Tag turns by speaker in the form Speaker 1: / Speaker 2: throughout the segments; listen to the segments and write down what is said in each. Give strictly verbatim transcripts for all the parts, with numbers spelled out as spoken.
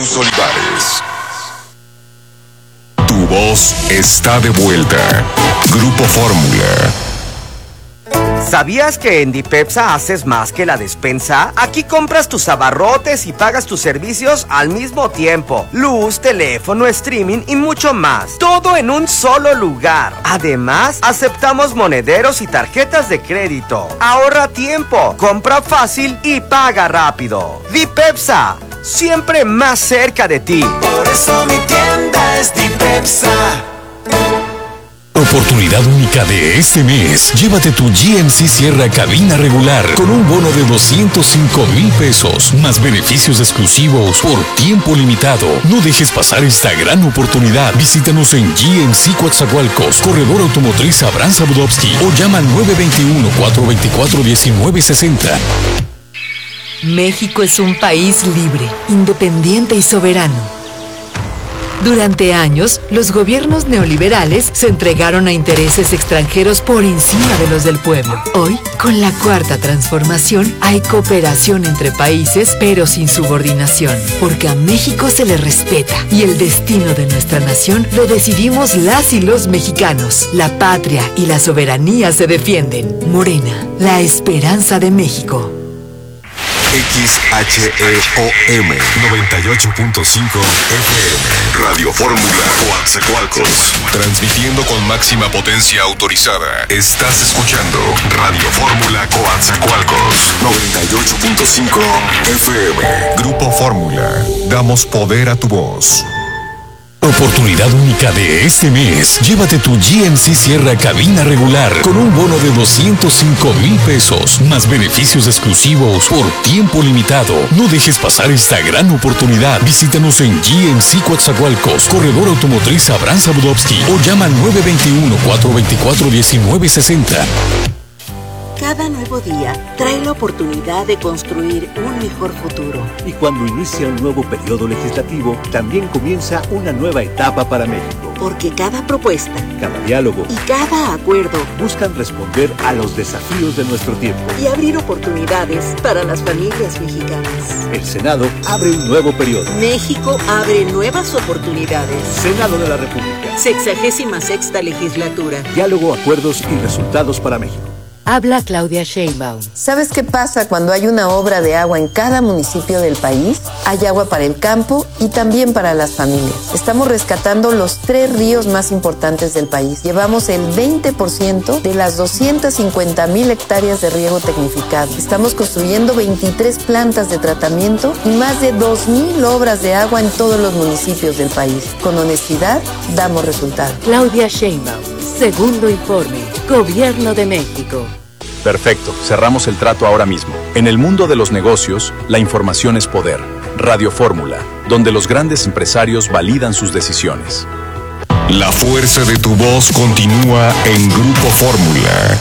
Speaker 1: Jesús Olivares. Tu voz está de vuelta. Grupo Fórmula.
Speaker 2: ¿Sabías que en Dipepsa haces más que la despensa? Aquí compras tus abarrotes y pagas tus servicios al mismo tiempo. Luz, teléfono, streaming y mucho más. Todo en un solo lugar. Además, aceptamos monederos y tarjetas de crédito. Ahorra tiempo, compra fácil y paga rápido. Dipepsa, siempre más cerca de ti.
Speaker 3: Por eso mi tienda es Dipepsa.
Speaker 4: Oportunidad única de este mes. Llévate tu G M C Sierra cabina regular con un bono de doscientos cinco mil pesos, más beneficios exclusivos por tiempo limitado. No dejes pasar esta gran oportunidad. Visítanos en G M C Coatzacoalcos, Corredor Automotriz Abraham Zabudowski, o llama al nueve dos uno, cuatro dos cuatro, uno nueve seis cero.
Speaker 5: México es un país libre, independiente y soberano. Durante años, los gobiernos neoliberales se entregaron a intereses extranjeros por encima de los del pueblo. Hoy, con la Cuarta Transformación, hay cooperación entre países, pero sin subordinación, porque a México se le respeta y el destino de nuestra nación lo decidimos las y los mexicanos. La patria y la soberanía se defienden. Morena, la esperanza de México.
Speaker 1: X H E O M noventa y ocho punto cinco F M Radio Fórmula Coatzacoalcos, transmitiendo con máxima potencia autorizada. Estás escuchando Radio Fórmula Coatzacoalcos noventa y ocho punto cinco F M. Grupo Fórmula, damos poder a tu voz.
Speaker 4: Oportunidad única de este mes. Llévate tu G M C Sierra cabina regular con un bono de doscientos cinco mil pesos, más beneficios exclusivos por tiempo limitado. No dejes pasar esta gran oportunidad. Visítanos en G M C Coatzacoalcos, Corredor Automotriz Abraham Zabudowski, o llama al nueve dos uno, cuatro dos cuatro, uno nueve seis cero.
Speaker 6: Cada nuevo día trae la oportunidad de construir un mejor futuro.
Speaker 7: Y cuando inicia un nuevo periodo legislativo, también comienza una nueva etapa para México.
Speaker 6: Porque cada propuesta,
Speaker 7: cada diálogo
Speaker 6: y cada acuerdo
Speaker 7: buscan responder a los desafíos de nuestro tiempo
Speaker 6: y abrir oportunidades para las familias mexicanas.
Speaker 7: El Senado abre un nuevo periodo.
Speaker 6: México abre nuevas oportunidades.
Speaker 7: Senado de la República.
Speaker 6: Sexagésima sexta legislatura.
Speaker 7: Diálogo, acuerdos y resultados para México.
Speaker 8: Habla Claudia Sheinbaum.
Speaker 9: ¿Sabes qué pasa cuando hay una obra de agua en cada municipio del país? Hay agua para el campo y también para las familias. Estamos rescatando los tres ríos más importantes del país. Llevamos el veinte por ciento de las doscientas cincuenta mil hectáreas de riego tecnificado. Estamos construyendo veintitrés plantas de tratamiento y más de dos mil obras de agua en todos los municipios del país. Con honestidad, damos resultados.
Speaker 8: Claudia Sheinbaum. Segundo informe. Gobierno de México.
Speaker 10: Perfecto, cerramos el trato ahora mismo. En el mundo de los negocios, la información es poder. Radio Fórmula, donde los grandes empresarios validan sus decisiones.
Speaker 1: La fuerza de tu voz continúa en Grupo Fórmula.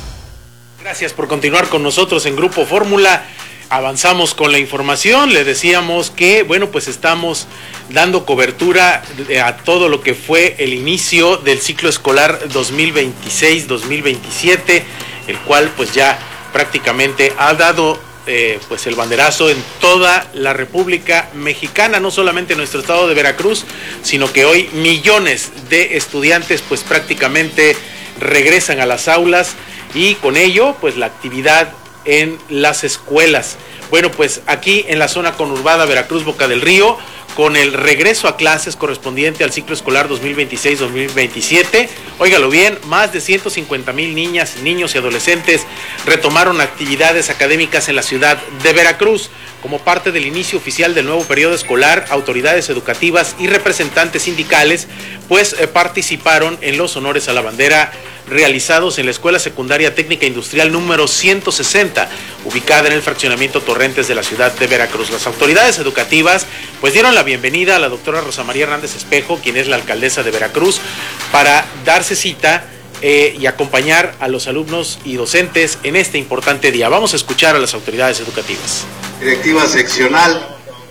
Speaker 11: Gracias por continuar con nosotros en Grupo Fórmula. Avanzamos con la información. Le decíamos que, bueno, pues estamos dando cobertura a todo lo que fue el inicio del ciclo escolar dos mil veintiséis dos mil veintisiete, el cual pues ya prácticamente ha dado eh, pues el banderazo en toda la República Mexicana, no solamente en nuestro estado de Veracruz, sino que hoy millones de estudiantes pues prácticamente regresan a las aulas y con ello pues la actividad en las escuelas. Bueno, pues aquí en la zona conurbada Veracruz Boca del Río, con el regreso a clases correspondiente al ciclo escolar dos mil veintiséis dos mil veintisiete, óigalo bien, más de ciento cincuenta mil niñas, niños y adolescentes retomaron actividades académicas en la ciudad de Veracruz. Como parte del inicio oficial del nuevo periodo escolar, autoridades educativas y representantes sindicales pues eh, participaron en los honores a la bandera realizados en la Escuela Secundaria Técnica Industrial número ciento sesenta, ubicada en el fraccionamiento Torrentes de la ciudad de Veracruz. Las autoridades educativas pues dieron la bienvenida a la doctora Rosa María Hernández Espejo, quien es la alcaldesa de Veracruz, para darse cita eh, y acompañar a los alumnos y docentes en este importante día. Vamos a escuchar a las autoridades educativas.
Speaker 12: Directiva seccional,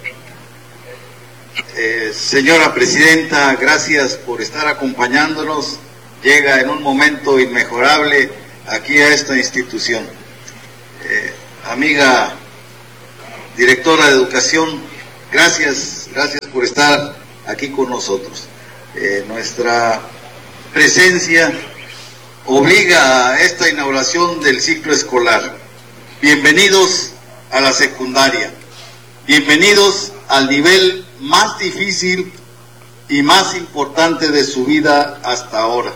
Speaker 12: eh, señora presidenta, gracias por estar acompañándonos. Llega en un momento inmejorable aquí a esta institución. Eh, amiga directora de educación, gracias gracias por estar aquí con nosotros. Eh, nuestra presencia obliga a esta inauguración del ciclo escolar. Bienvenidos a la secundaria, bienvenidos al nivel más difícil y más importante de su vida hasta ahora.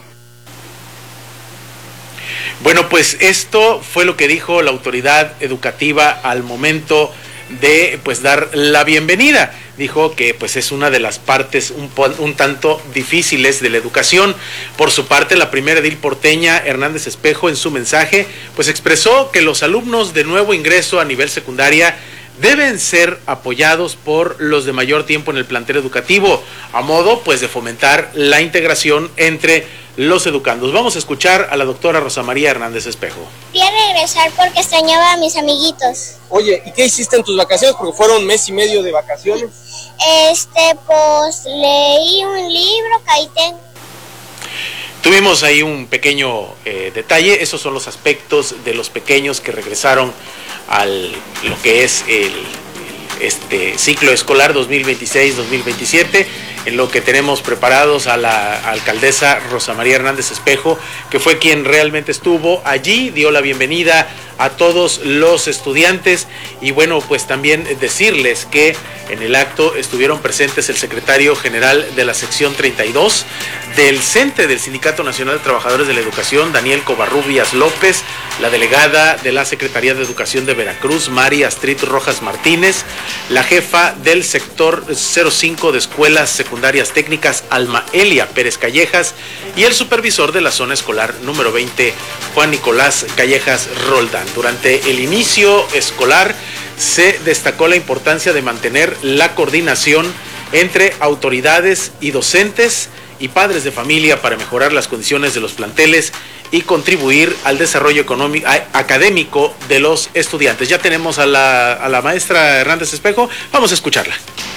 Speaker 11: Bueno, pues esto fue lo que dijo la autoridad educativa al momento de pues dar la bienvenida. Dijo que pues es una de las partes un, un tanto difíciles de la educación. Por su parte, la primera edil porteña, Hernández Espejo, en su mensaje, pues expresó que los alumnos de nuevo ingreso a nivel secundaria deben ser apoyados por los de mayor tiempo en el plantel educativo, a modo pues de fomentar la integración entre los educandos. Vamos a escuchar a la doctora Rosa María Hernández Espejo.
Speaker 13: Quería regresar porque extrañaba a mis amiguitos.
Speaker 14: Oye, ¿y qué hiciste en tus vacaciones? Porque fueron un mes y medio de vacaciones.
Speaker 13: Este, pues leí un libro que ahí tengo.
Speaker 11: Tuvimos ahí un pequeño eh, detalle. Esos son los aspectos de los pequeños que regresaron al lo que es el, el este ciclo escolar dos mil veintiséis dos mil veintisiete, en lo que tenemos preparados a la alcaldesa Rosa María Hernández Espejo, que fue quien realmente estuvo allí, dio la bienvenida a todos los estudiantes. Y bueno, pues también decirles que en el acto estuvieron presentes el secretario general de la sección treinta y dos del C E N T E del Sindicato Nacional de Trabajadores de la Educación, Daniel Covarrubias López, la delegada de la Secretaría de Educación de Veracruz, Mari Astrid Rojas Martínez, la jefa del sector cero cinco de Escuelas Secundarias Técnicas, Alma Elia Pérez Callejas, y el supervisor de la zona escolar número veinte, Juan Nicolás Callejas Roldán. Durante el inicio escolar se destacó la importancia de mantener la coordinación entre autoridades y docentes y padres de familia para mejorar las condiciones de los planteles y contribuir al desarrollo económico, académico de los estudiantes. Ya tenemos a la, a la maestra Hernández Espejo, vamos a escucharla.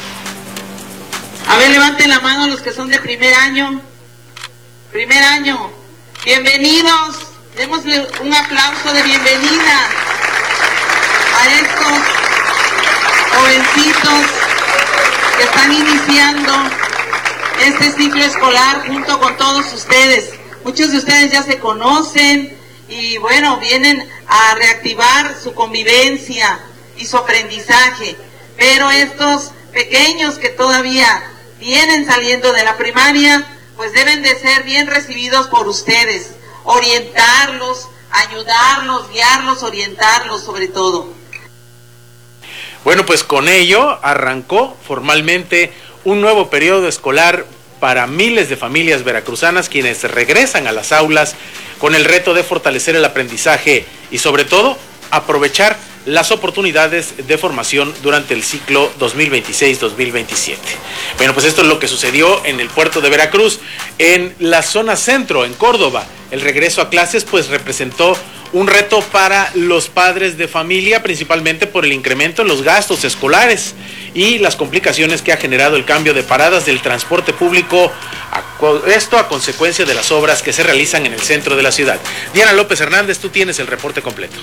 Speaker 15: A ver, levanten la mano los que son de primer año. Primer año, bienvenidos, démosle un aplauso de bienvenida a estos jovencitos que están iniciando este ciclo escolar junto con todos ustedes. Muchos de ustedes ya se conocen y bueno, vienen a reactivar su convivencia y su aprendizaje, pero estos pequeños que todavía vienen saliendo de la primaria, pues deben de ser bien recibidos por ustedes, orientarlos, ayudarlos, guiarlos, orientarlos sobre todo.
Speaker 11: Bueno, pues con ello arrancó formalmente un nuevo periodo escolar para miles de familias veracruzanas, quienes regresan a las aulas con el reto de fortalecer el aprendizaje y sobre todo aprovechar las oportunidades de formación durante el ciclo dos mil veintiséis dos mil veintisiete. Bueno, pues esto es lo que sucedió en el puerto de Veracruz. En la zona centro, en Córdoba, el regreso a clases pues representó un reto para los padres de familia, principalmente por el incremento en los gastos escolares y las complicaciones que ha generado el cambio de paradas del transporte público, esto a consecuencia de las obras que se realizan en el centro de la ciudad. Diana López Hernández, tú tienes el reporte completo.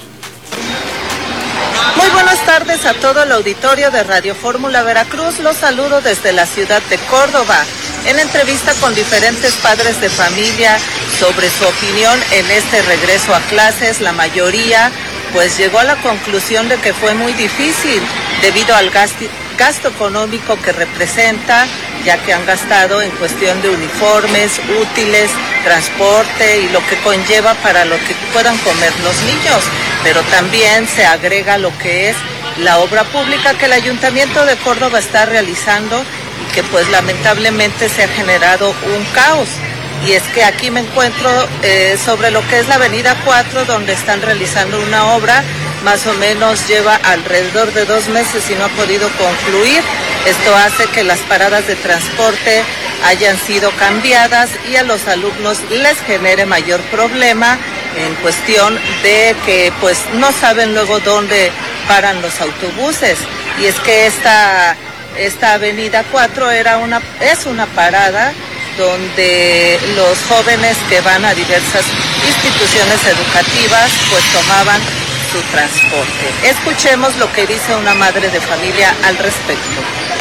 Speaker 16: Muy buenas tardes a todo el auditorio de Radio Fórmula Veracruz. Los saludo desde la ciudad de Córdoba. En entrevista con diferentes padres de familia sobre su opinión en este regreso a clases, la mayoría pues llegó a la conclusión de que fue muy difícil debido al gasto, gasto económico que representa, ya que han gastado en cuestión de uniformes, útiles, transporte y lo que conlleva para lo que puedan comer los niños. Pero también se agrega lo que es la obra pública que el Ayuntamiento de Córdoba está realizando y que pues lamentablemente se ha generado un caos. Y es que aquí me encuentro eh, sobre lo que es la avenida cuatro, donde están realizando una obra, más o menos lleva alrededor de dos meses y no ha podido concluir. Esto hace que las paradas de transporte hayan sido cambiadas y a los alumnos les genere mayor problema en cuestión de que pues no saben luego dónde paran los autobuses. Y es que esta, esta avenida cuatro era una, es una parada donde los jóvenes que van a diversas instituciones educativas pues tomaban su transporte. Escuchemos lo que dice una madre de familia al respecto.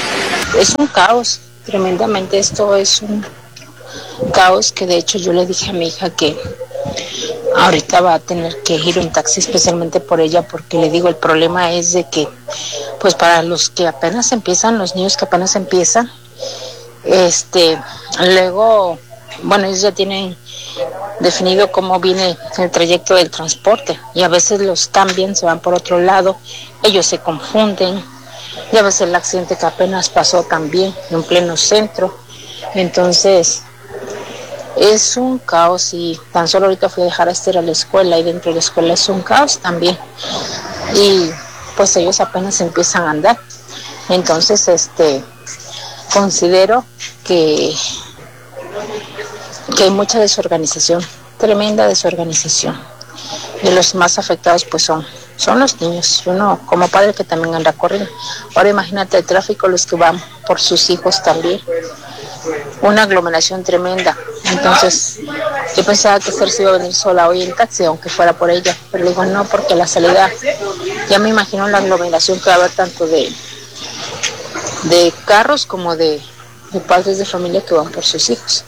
Speaker 17: es un caos, tremendamente. Esto es un caos que de hecho yo le dije a mi hija que ahorita va a tener que ir un taxi especialmente por ella, porque le digo, el problema es de que pues para los que apenas empiezan, los niños que apenas empiezan, este, luego, bueno, ellos ya tienen definido cómo viene el trayecto del transporte y a veces los cambian, se van por otro lado, ellos se confunden. Ya ves el accidente que apenas pasó también en pleno centro. Entonces es un caos, y tan solo ahorita fui a dejar a Esther a la escuela y dentro de la escuela es un caos también, y pues ellos apenas empiezan a andar. Entonces este considero que que hay mucha desorganización, tremenda desorganización, y los más afectados pues son son los niños, uno como padre que también anda corriendo. Ahora imagínate el tráfico, los que van por sus hijos también, una aglomeración tremenda. Entonces yo pensaba que Esther se iba a venir sola hoy en taxi, aunque fuera por ella, pero digo no, porque la salida, ya me imagino la aglomeración que va a haber tanto de de carros como de, de padres de familia que van por sus hijos.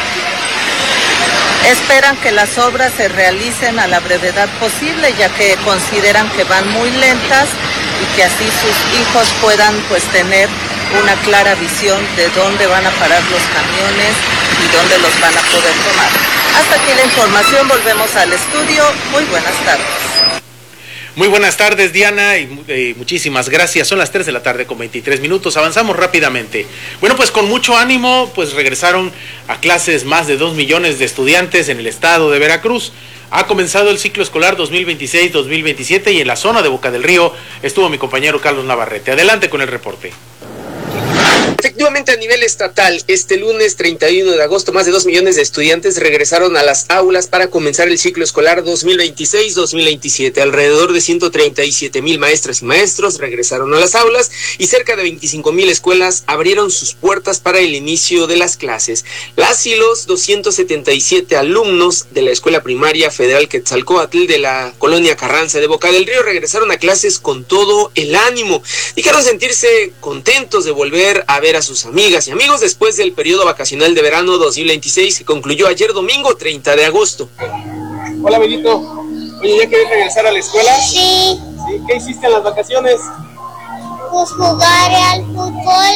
Speaker 16: Esperan que las obras se realicen a la brevedad posible, ya que consideran que van muy lentas y que así sus hijos puedan pues tener una clara visión de dónde van a parar los camiones y dónde los van a poder tomar. Hasta aquí la información, volvemos al estudio. Muy buenas tardes.
Speaker 11: Muy buenas tardes, Diana, y eh, muchísimas gracias. Son las tres de la tarde con veintitrés minutos. Avanzamos rápidamente. Bueno, pues con mucho ánimo, pues regresaron a clases más de dos millones de estudiantes en el estado de Veracruz. Ha comenzado el ciclo escolar dos mil veintiséis dos mil veintisiete y en la zona de Boca del Río estuvo mi compañero Carlos Navarrete. Adelante con el reporte.
Speaker 18: Efectivamente, a nivel estatal, este lunes treinta y uno de agosto, más de dos millones de estudiantes regresaron a las aulas para comenzar el ciclo escolar dos mil veintiséis dos mil veintisiete. Alrededor de ciento treinta y siete mil maestras y maestros regresaron a las aulas y cerca de veinticinco mil escuelas abrieron sus puertas para el inicio de las clases. Las y los doscientos setenta y siete alumnos de la Escuela Primaria Federal Quetzalcóatl de la Colonia Carranza de Boca del Río regresaron a clases con todo el ánimo. Dijeron sentirse contentos de volver a ver a sus amigas y amigos después del periodo vacacional de verano dos mil veintiséis que concluyó ayer domingo treinta de agosto.
Speaker 14: Hola, amiguito. Oye, ¿ya quieres regresar a la escuela?
Speaker 13: Sí.
Speaker 14: ¿Sí? ¿Qué hiciste en las vacaciones?
Speaker 13: Pues jugar al fútbol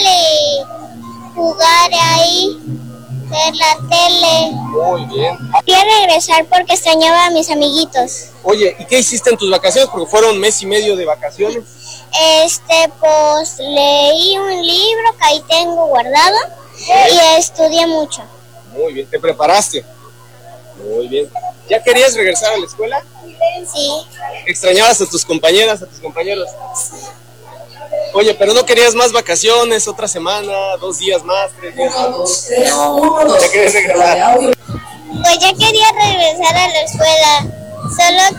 Speaker 13: y jugar ahí, ver la tele.
Speaker 14: Muy bien.
Speaker 13: Quiero regresar porque extrañaba a mis amiguitos.
Speaker 14: Oye, ¿y qué hiciste en tus vacaciones? Porque fueron mes y medio de vacaciones.
Speaker 13: Este, pues leí un libro que ahí tengo guardado y estudié mucho.
Speaker 14: Muy bien, ¿te preparaste? Muy bien. ¿Ya querías regresar a la escuela?
Speaker 13: Sí.
Speaker 14: ¿Extrañabas a tus compañeras, a tus compañeros? Oye, pero no querías más vacaciones, otra semana, dos días más, tres días más. ¿Ya querías regresar?
Speaker 13: Pues ya quería regresar a la escuela, solo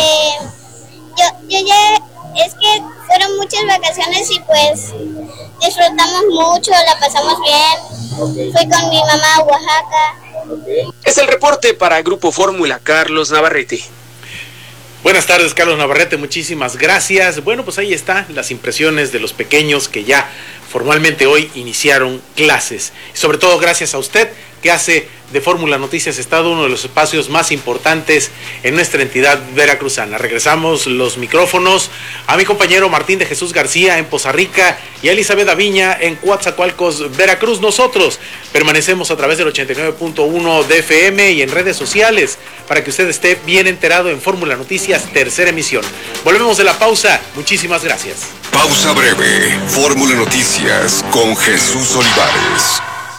Speaker 13: que yo, yo ya, es que fueron muchas vacaciones y pues disfrutamos mucho, la pasamos bien. Okay. Fui con mi mamá a Oaxaca.
Speaker 18: Okay. Es el reporte para Grupo Fórmula, Carlos Navarrete.
Speaker 11: Buenas tardes, Carlos Navarrete, muchísimas gracias. Bueno, pues ahí están las impresiones de los pequeños que ya formalmente hoy iniciaron clases. Sobre todo gracias a usted, que hace de Fórmula Noticias Estado uno de los espacios más importantes en nuestra entidad veracruzana. Regresamos los micrófonos a mi compañero Martín de Jesús García en Poza Rica y a Elizabeth Aviña en Coatzacoalcos, Veracruz. Nosotros permanecemos a través del ochenta y nueve punto uno de F M y en redes sociales para que usted esté bien enterado en Fórmula Noticias, tercera emisión. Volvemos de la pausa. Muchísimas gracias.
Speaker 1: Pausa breve. Fórmula Noticias con Jesús Olivares.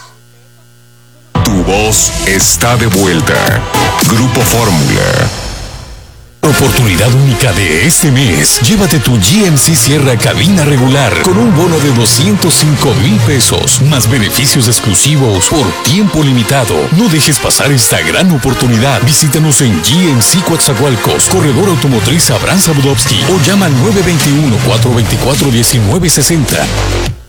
Speaker 1: Tu voz está de vuelta. Grupo Fórmula.
Speaker 4: Oportunidad única de este mes. Llévate tu G M C Sierra cabina regular con un bono de doscientos cinco mil pesos, más beneficios exclusivos por tiempo limitado. No dejes pasar esta gran oportunidad. Visítanos en G M C Coatzacoalcos, Corredor Automotriz Abraham Zabudowski o llama al nueve dos uno, cuatro dos cuatro, uno nueve seis cero.